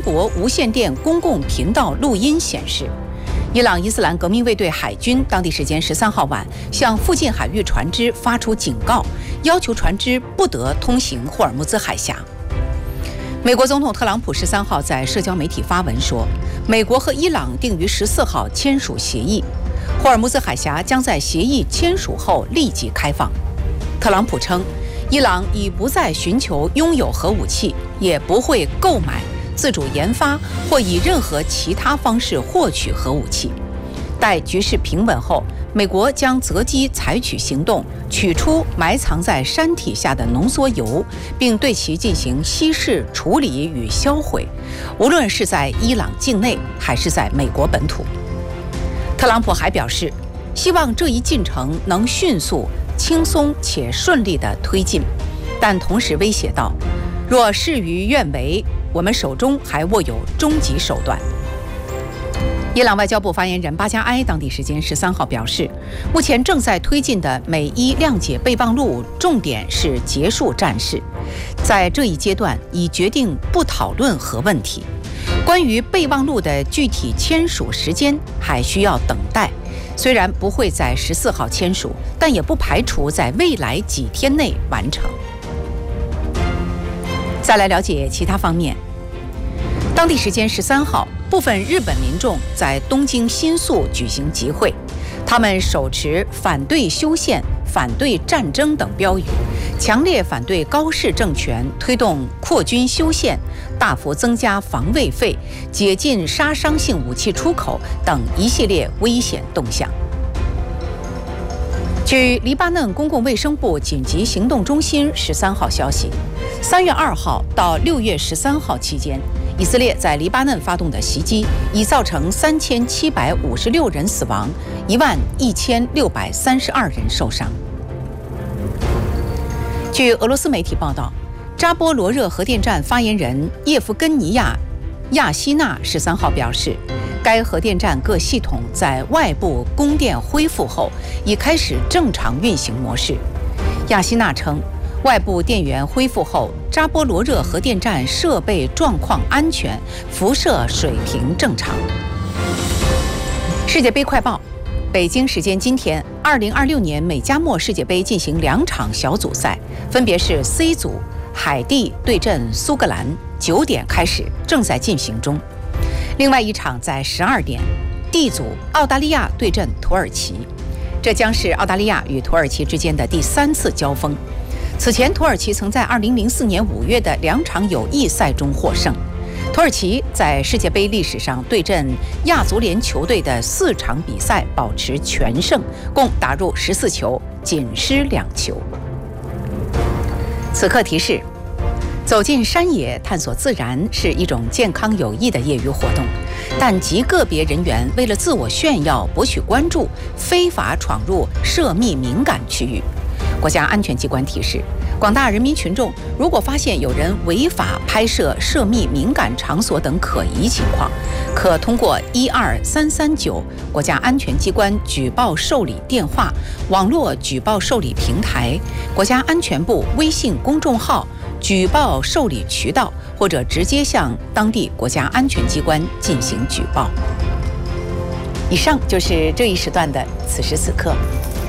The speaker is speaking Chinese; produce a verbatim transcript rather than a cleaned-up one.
国无线电公共频道录音显示，伊朗伊斯兰革命卫队海军当地时间十三号晚向附近海域船只发出警告，要求船只不得通行霍尔木兹海峡。美国总统特朗普十三号在社交媒体发文说，美国和伊朗定于十四号签署协议，霍尔木兹海峡将在协议签署后立即开放。特朗普称，伊朗已不再寻求拥有核武器，也不会购买、自主研发或以任何其他方式获取核武器。待局势平稳后，美国将择机采取行动，取出埋藏在山体下的浓缩铀，并对其进行稀释、处理与销毁，无论是在伊朗境内还是在美国本土。特朗普还表示，希望这一进程能迅速、轻松且顺利地推进，但同时威胁道，若事与愿违，我们手中还握有终极手段。伊朗外交部发言人巴加埃当地时间十三号表示，目前正在推进的美伊谅解备忘录重点是结束战事，在这一阶段已决定不讨论核问题。关于备忘录的具体签署时间还需要等待，虽然不会在十四号签署，但也不排除在未来几天内完成。再来了解其他方面。当地时间十三号，部分日本民众在东京新宿举行集会，他们手持反对修宪、反对战争等标语，强烈反对高市政权推动扩军修宪、大幅增加防卫费、解禁杀伤性武器出口等一系列危险动向。据黎巴嫩公共卫生部紧急行动中心十三号消息，三月二号到六月十三号期间，以色列在黎巴嫩发动的袭击已造成三千七百五十六人死亡，一万一千六百三十二人受伤。据俄罗斯媒体报道，扎波罗热核电站发言人叶夫根尼亚·亚西纳十三号表示，该核电站各系统在外部供电恢复后已开始正常运行模式。亚西纳称，外部电源恢复后，扎波罗热核电站设备状况安全，辐射水平正常。世界杯快报：北京时间今天，二零二六年美加墨世界杯进行两场小组赛，分别是 C 组，海地对阵苏格兰，九点开始，正在进行中。另外一场在十二点 ，D 组澳大利亚对阵土耳其，这将是澳大利亚与土耳其之间的第三次交锋。此前，土耳其曾在二零零四年五月的两场友谊赛中获胜。土耳其在世界杯历史上对阵亚足联球队的四场比赛保持全胜，共打入十四球，仅失两球。此刻提示：走进山野探索自然是一种健康有益的业余活动，但极个别人员为了自我炫耀、博取关注，非法闯入涉密敏感区域。国家安全机关提示，广大人民群众如果发现有人违法拍摄涉密敏感场所等可疑情况，可通过一二三三九国家安全机关举报受理电话、网络举报受理平台、国家安全部微信公众号举报受理渠道，或者直接向当地国家安全机关进行举报。以上就是这一时段的此时此刻。